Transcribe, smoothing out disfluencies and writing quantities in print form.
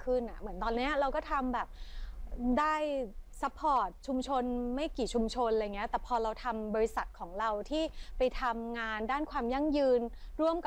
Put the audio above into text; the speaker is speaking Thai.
ขึ้นอ่ะเหมือนตอนนี้เราก็ทำแบบได้ซัพพอร์ตชุมชนไม่กี่ชุมชนอะไรเงี้ยแต่พอเราทำบริษัทของเราที่ไปทำงานด้านความยั่งยืนร่วมกับ